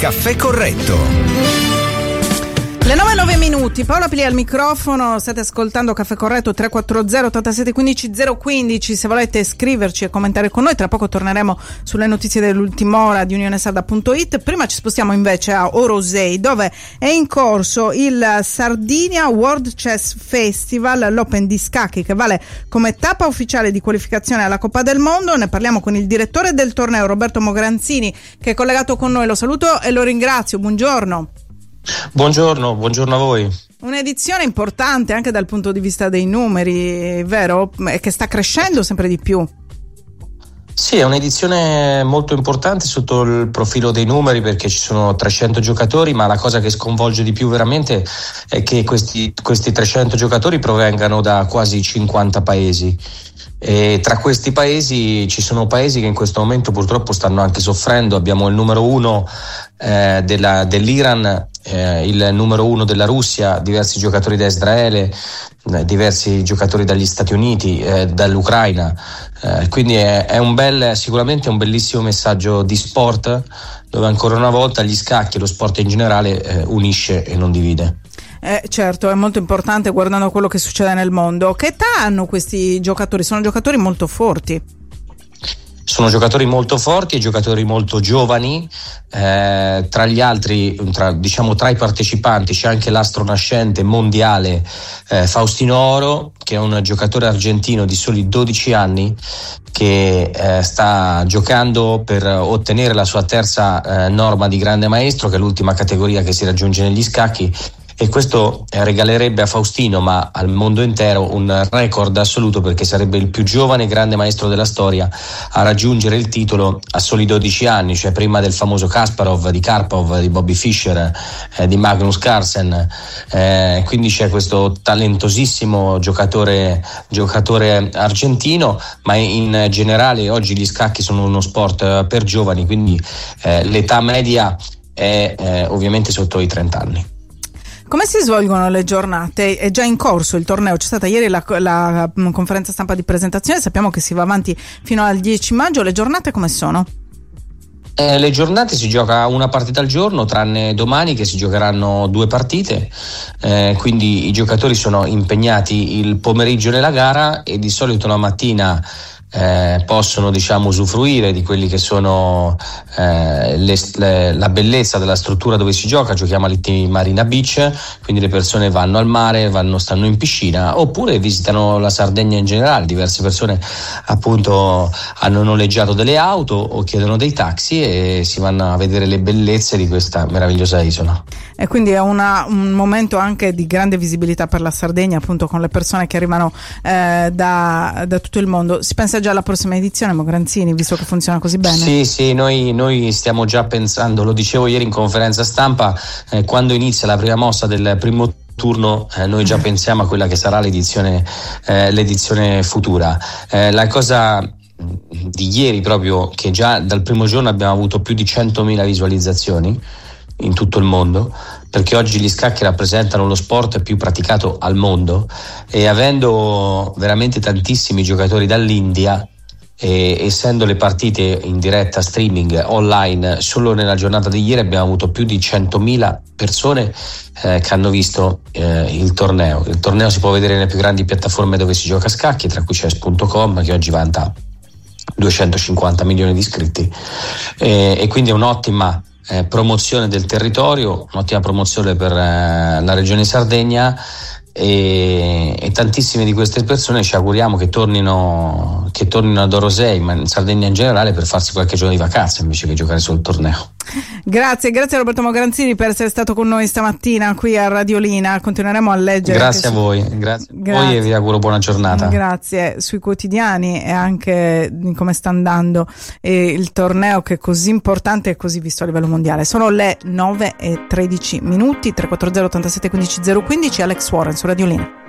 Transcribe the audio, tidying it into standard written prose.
Caffè Corretto. Le 9:09 minuti, Paola Pili al microfono, state ascoltando Caffè Corretto 340 87 15 015, se volete scriverci e commentare con noi. Tra poco torneremo sulle notizie dell'ultima ora di unionesarda.it. Prima ci spostiamo invece a Orosei, dove è in corso il Sardinia World Chess Festival, l'Open di scacchi che vale come tappa ufficiale di qualificazione alla Coppa del Mondo. Ne parliamo con il direttore del torneo, Roberto Mogranzini, che è collegato con noi. Lo saluto e lo ringrazio, buongiorno. Buongiorno a voi. Un'edizione importante anche dal punto di vista dei numeri, vero? E che sta crescendo sempre di più. Sì, è un'edizione molto importante sotto il profilo dei numeri, perché ci sono 300 giocatori, ma la cosa che sconvolge di più veramente è che questi 300 giocatori provengano da quasi 50 paesi. E tra questi paesi ci sono paesi che in questo momento purtroppo stanno anche soffrendo. Abbiamo il numero uno dell'Iran, il numero uno della Russia, diversi giocatori da Israele, diversi giocatori dagli Stati Uniti, dall'Ucraina, quindi è sicuramente un bellissimo messaggio di sport, dove ancora una volta gli scacchi e lo sport in generale unisce e non divide. Certo, è molto importante guardando quello che succede nel mondo. Che età hanno questi giocatori? Sono giocatori molto forti. Sono giocatori molto forti e giocatori molto giovani. Tra gli altri, tra i partecipanti c'è anche l'astro nascente mondiale Faustino Oro, che è un giocatore argentino di soli 12 anni che sta giocando per ottenere la sua terza norma di grande maestro, che è l'ultima categoria che si raggiunge negli scacchi. E questo regalerebbe a Faustino, ma al mondo intero, un record assoluto, perché sarebbe il più giovane grande maestro della storia a raggiungere il titolo a soli 12 anni, cioè prima del famoso Kasparov, di Karpov, di Bobby Fischer, di Magnus Carlsen. Quindi c'è questo talentosissimo giocatore argentino, ma in generale oggi gli scacchi sono uno sport per giovani, quindi l'età media è ovviamente sotto i 30 anni. Come si svolgono le giornate? È già in corso il torneo, c'è stata ieri la conferenza stampa di presentazione, sappiamo che si va avanti fino al 10 maggio, le giornate come sono? Le giornate si gioca una partita al giorno, tranne domani che si giocheranno 2 partite, quindi i giocatori sono impegnati il pomeriggio nella gara e di solito la mattina possono usufruire di quelli che sono la bellezza della struttura dove si gioca. Giochiamo all'Itti Marina Beach, quindi le persone vanno al mare, stanno in piscina, oppure visitano la Sardegna in generale. Diverse persone appunto hanno noleggiato delle auto o chiedono dei taxi e si vanno a vedere le bellezze di questa meravigliosa isola. E quindi è un momento anche di grande visibilità per la Sardegna, appunto, con le persone che arrivano da tutto il mondo. Si pensa già alla prossima edizione, Mogranzini, visto che funziona così bene? Sì, noi stiamo già pensando, lo dicevo ieri in conferenza stampa, quando inizia la prima mossa del primo turno, noi già pensiamo a quella che sarà l'edizione futura. La cosa di ieri proprio, che già dal primo giorno abbiamo avuto più di 100.000 visualizzazioni in tutto il mondo, perché oggi gli scacchi rappresentano lo sport più praticato al mondo, e avendo veramente tantissimi giocatori dall'India e essendo le partite in diretta streaming online, solo nella giornata di ieri abbiamo avuto più di 100.000 persone che hanno visto il torneo. Il torneo si può vedere nelle più grandi piattaforme dove si gioca a scacchi, tra cui chess.com, che oggi vanta 250 milioni di iscritti, e quindi è un'ottima promozione del territorio, un'ottima promozione per la regione Sardegna, e tantissime di queste persone ci auguriamo che tornino ad Orosei, ma in Sardegna in generale, per farsi qualche giorno di vacanza invece che giocare sul torneo. Grazie Roberto Mogranzini per essere stato con noi stamattina qui a Radiolina. Continueremo a leggere. Grazie a voi e vi auguro buona giornata. Grazie, sui quotidiani e anche di come sta andando il torneo, che è così importante e così visto a livello mondiale. Sono le 9:13 minuti, 340 87 15 015, Alex Warren su Radiolina.